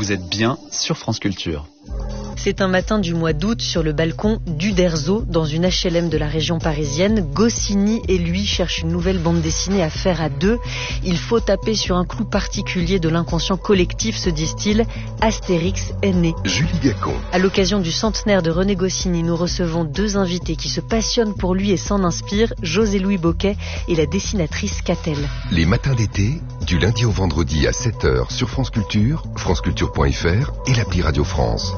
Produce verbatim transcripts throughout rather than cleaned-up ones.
vous êtes bien sur France Culture. C'est un matin du mois d'août sur le balcon d'Uderzo, dans une H L M de la région parisienne. Goscinny et lui cherchent une nouvelle bande dessinée à faire à deux. Il faut taper sur un clou particulier de l'inconscient collectif, se disent-ils. Astérix est né. Julie Gacon. À l'occasion du centenaire de René Goscinny, nous recevons deux invités qui se passionnent pour lui et s'en inspirent, José-Louis Bocquet et la dessinatrice Catel. Les matins d'été, du lundi au vendredi à sept heures sur France Culture, franceculture point f r et l'appli Radio France.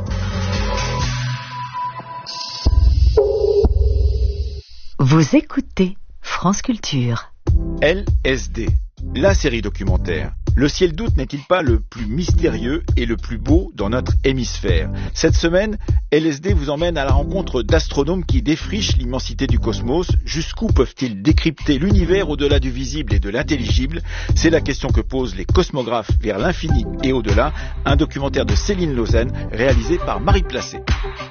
Vous écoutez France Culture. L S D, la série documentaire. Le ciel d'août n'est-il pas le plus mystérieux et le plus beau dans notre hémisphère? Cette semaine, L S D vous emmène à la rencontre d'astronomes qui défrichent l'immensité du cosmos. Jusqu'où peuvent-ils décrypter l'univers au-delà du visible et de l'intelligible? C'est la question que posent les cosmographes vers l'infini et au-delà. Un documentaire de Céline Lausanne réalisé par Marie Placé.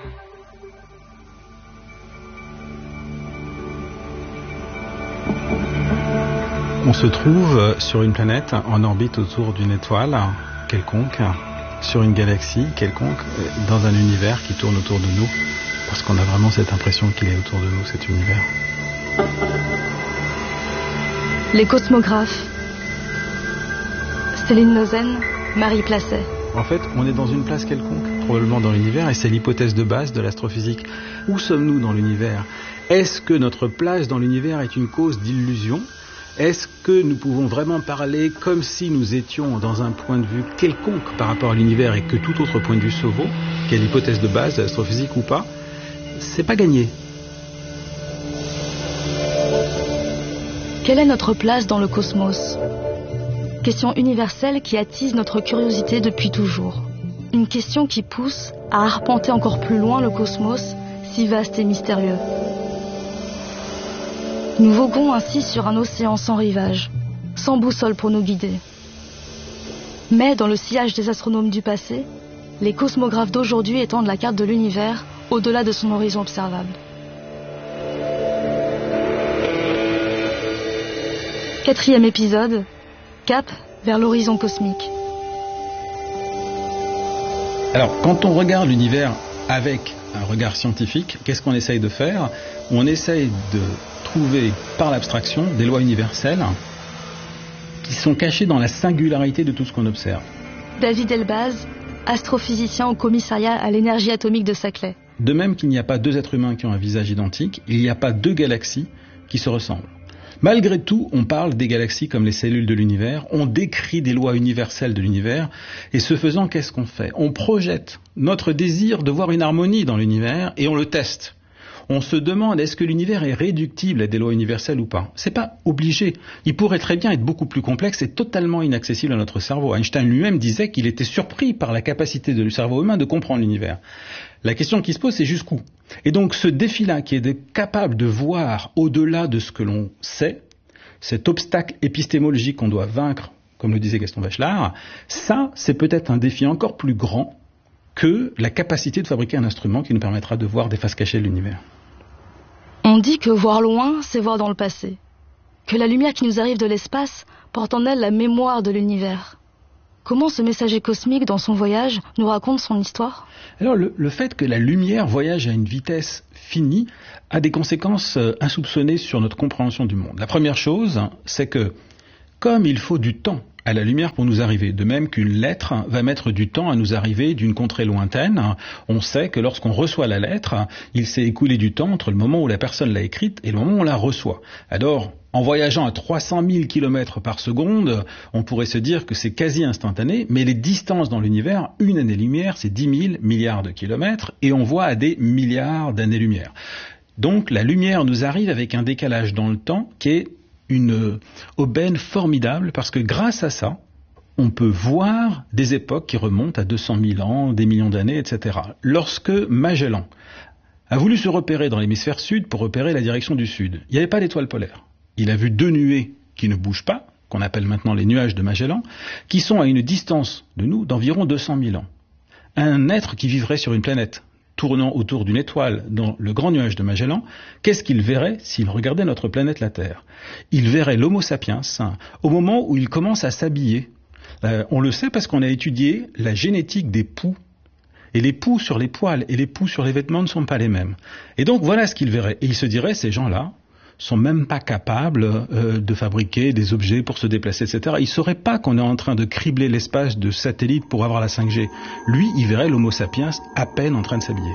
On se trouve sur une planète en orbite autour d'une étoile quelconque, sur une galaxie quelconque, dans un univers qui tourne autour de nous, parce qu'on a vraiment cette impression qu'il est autour de nous, cet univers. Les cosmographes. Céline Lausanne, Marie Placet. En fait, on est dans une place quelconque, probablement dans l'univers, et c'est l'hypothèse de base de l'astrophysique. Où sommes-nous dans l'univers? Est-ce que notre place dans l'univers est une cause d'illusion? Est-ce que nous pouvons vraiment parler comme si nous étions dans un point de vue quelconque par rapport à l'univers et que tout autre point de vue se vaut, quelle hypothèse de base de l'astrophysique ou pas? C'est pas gagné. Quelle est notre place dans le cosmos? Question universelle qui attise notre curiosité depuis toujours. Une question qui pousse à arpenter encore plus loin le cosmos, si vaste et mystérieux. Nous voguons ainsi sur un océan sans rivage, sans boussole pour nous guider. Mais dans le sillage des astronomes du passé, les cosmographes d'aujourd'hui étendent la carte de l'univers au-delà de son horizon observable. Quatrième épisode, cap vers l'horizon cosmique. Alors, quand on regarde l'univers avec un regard scientifique, qu'est-ce qu'on essaye de faire? On essaye de trouver par l'abstraction des lois universelles qui sont cachées dans la singularité de tout ce qu'on observe. David Elbaz, astrophysicien au commissariat à l'énergie atomique de Saclay. De même qu'il n'y a pas deux êtres humains qui ont un visage identique, il n'y a pas deux galaxies qui se ressemblent. Malgré tout, on parle des galaxies comme les cellules de l'univers, on décrit des lois universelles de l'univers, et ce faisant, qu'est-ce qu'on fait? On projette notre désir de voir une harmonie dans l'univers et on le teste. On se demande, est-ce que l'univers est réductible à des lois universelles ou pas? C'est pas obligé. Il pourrait très bien être beaucoup plus complexe et totalement inaccessible à notre cerveau. Einstein lui-même disait qu'il était surpris par la capacité du cerveau humain de comprendre l'univers. La question qui se pose, c'est jusqu'où? Et donc ce défi-là, qui est de, capable de voir au-delà de ce que l'on sait, cet obstacle épistémologique qu'on doit vaincre, comme le disait Gaston Bachelard, ça, c'est peut-être un défi encore plus grand que la capacité de fabriquer un instrument qui nous permettra de voir des faces cachées de l'univers. On dit que voir loin, c'est voir dans le passé. Que la lumière qui nous arrive de l'espace porte en elle la mémoire de l'univers. Comment ce messager cosmique, dans son voyage, nous raconte son histoire? Alors, le, le fait que la lumière voyage à une vitesse finie a des conséquences euh, insoupçonnées sur notre compréhension du monde. La première chose, c'est que, comme il faut du temps à la lumière pour nous arriver, de même qu'une lettre va mettre du temps à nous arriver d'une contrée lointaine, on sait que lorsqu'on reçoit la lettre, il s'est écoulé du temps entre le moment où la personne l'a écrite et le moment où on la reçoit. Alors, en voyageant à trois cent mille kilomètres par seconde, on pourrait se dire que c'est quasi instantané, mais les distances dans l'univers, une année-lumière, c'est dix mille milliards de kilomètres, et on voit à des milliards d'années-lumière. Donc, la lumière nous arrive avec un décalage dans le temps qui est une aubaine formidable, parce que grâce à ça, on peut voir des époques qui remontent à deux cent mille ans, des millions d'années, et cetera. Lorsque Magellan a voulu se repérer dans l'hémisphère sud pour repérer la direction du sud, il n'y avait pas d'étoiles polaires. Il a vu deux nuées qui ne bougent pas, qu'on appelle maintenant les nuages de Magellan, qui sont à une distance de nous d'environ deux cent mille ans. Un être qui vivrait sur une planète tournant autour d'une étoile dans le grand nuage de Magellan, qu'est-ce qu'il verrait s'il regardait notre planète la Terre? Il verrait l'Homo sapiens au moment où il commence à s'habiller. Euh, on le sait parce qu'on a étudié la génétique des poux. Et les poux sur les poils et les poux sur les vêtements ne sont pas les mêmes. Et donc voilà ce qu'il verrait. Et il se dirait, ces gens-là sont même pas capables euh, de fabriquer des objets pour se déplacer, et cetera. Il ne saurait pas qu'on est en train de cribler l'espace de satellites pour avoir la cinq G. Lui, il verrait l'Homo sapiens à peine en train de s'habiller.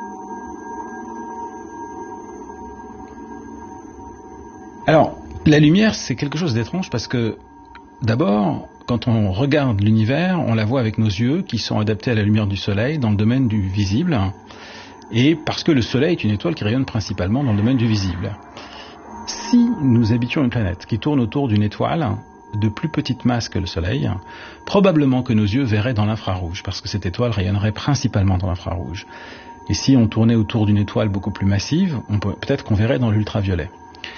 Alors, la lumière, c'est quelque chose d'étrange parce que, d'abord, quand on regarde l'univers, on la voit avec nos yeux qui sont adaptés à la lumière du soleil dans le domaine du visible, et parce que le soleil est une étoile qui rayonne principalement dans le domaine du visible. Si nous habitions une planète qui tourne autour d'une étoile de plus petite masse que le soleil, probablement que nos yeux verraient dans l'infrarouge, parce que cette étoile rayonnerait principalement dans l'infrarouge. Et si on tournait autour d'une étoile beaucoup plus massive, on peut, peut-être qu'on verrait dans l'ultraviolet.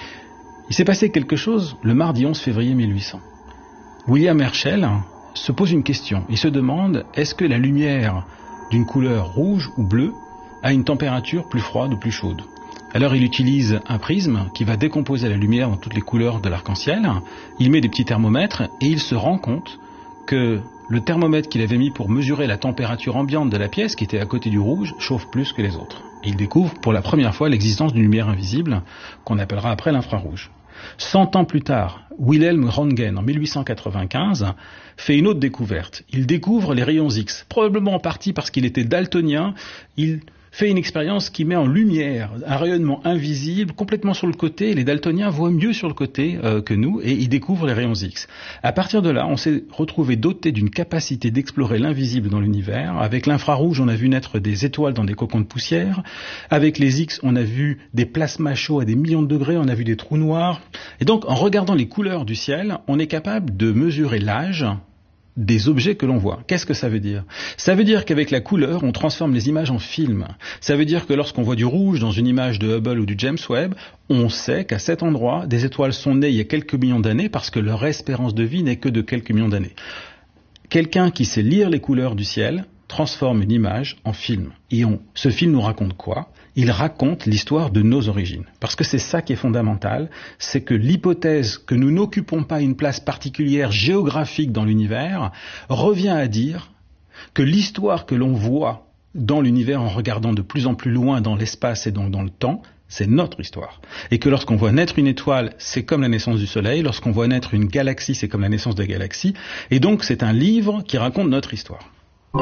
Il s'est passé quelque chose le mardi onze février mille huit cents. William Herschel se pose une question. Il se demande, est-ce que la lumière d'une couleur rouge ou bleue a une température plus froide ou plus chaude? Alors il utilise un prisme qui va décomposer la lumière dans toutes les couleurs de l'arc-en-ciel. Il met des petits thermomètres et il se rend compte que le thermomètre qu'il avait mis pour mesurer la température ambiante de la pièce, qui était à côté du rouge, chauffe plus que les autres. Et il découvre pour la première fois l'existence d'une lumière invisible qu'on appellera après l'infrarouge. Cent ans plus tard, Wilhelm Röntgen, en mille huit cent quatre-vingt-quinze, fait une autre découverte. Il découvre les rayons X, probablement en partie parce qu'il était daltonien. Il fait une expérience qui met en lumière un rayonnement invisible complètement sur le côté. Les daltoniens voient mieux sur le côté euh, que nous et ils découvrent les rayons X. À partir de là, on s'est retrouvé doté d'une capacité d'explorer l'invisible dans l'univers. Avec l'infrarouge, on a vu naître des étoiles dans des cocons de poussière. Avec les X, on a vu des plasmas chauds à des millions de degrés, on a vu des trous noirs. Et donc, en regardant les couleurs du ciel, on est capable de mesurer l'âge des objets que l'on voit. Qu'est-ce que ça veut dire? Ça veut dire qu'avec la couleur, on transforme les images en films. Ça veut dire que lorsqu'on voit du rouge dans une image de Hubble ou du James Webb, on sait qu'à cet endroit, des étoiles sont nées il y a quelques millions d'années parce que leur espérance de vie n'est que de quelques millions d'années. Quelqu'un qui sait lire les couleurs du ciel transforme une image en film. Et on, ce film nous raconte quoi? Il raconte l'histoire de nos origines. Parce que c'est ça qui est fondamental, c'est que l'hypothèse que nous n'occupons pas une place particulière géographique dans l'univers revient à dire que l'histoire que l'on voit dans l'univers en regardant de plus en plus loin dans l'espace et donc dans le temps, c'est notre histoire. Et que lorsqu'on voit naître une étoile, c'est comme la naissance du Soleil. Lorsqu'on voit naître une galaxie, c'est comme la naissance de la galaxie. Et donc c'est un livre qui raconte notre histoire.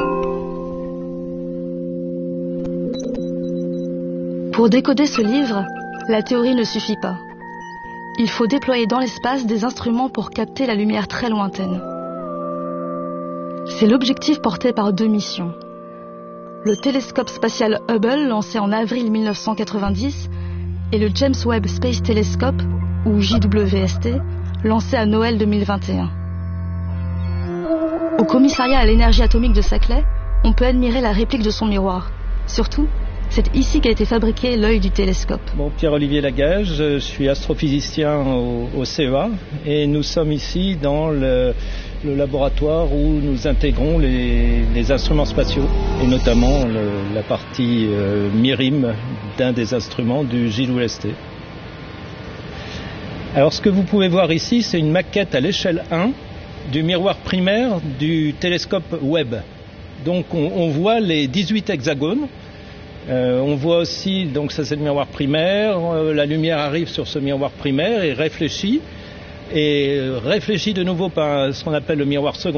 Pour décoder ce livre, la théorie ne suffit pas. Il faut déployer dans l'espace des instruments pour capter la lumière très lointaine. C'est l'objectif porté par deux missions. Le télescope spatial Hubble, lancé en avril mille neuf cent quatre-vingt-dix, et le James Webb Space Telescope, ou J W S T, lancé à Noël deux mille vingt et un. Au commissariat à l'énergie atomique de Saclay, on peut admirer la réplique de son miroir. Surtout, c'est ici qu'a été fabriqué l'œil du télescope. Bon, Pierre-Olivier Lagage, je suis astrophysicien au, au C E A et nous sommes ici dans le, le laboratoire où nous intégrons les, les instruments spatiaux et notamment le, la partie euh, MIRIM d'un des instruments du J W S T. Alors ce que vous pouvez voir ici, c'est une maquette à l'échelle un du miroir primaire du télescope Webb. Donc on, on voit les dix-huit hexagones. Euh, on voit aussi, donc ça c'est le miroir primaire, euh, la lumière arrive sur ce miroir primaire et réfléchit, et euh, réfléchit de nouveau par ce qu'on appelle le miroir secondaire.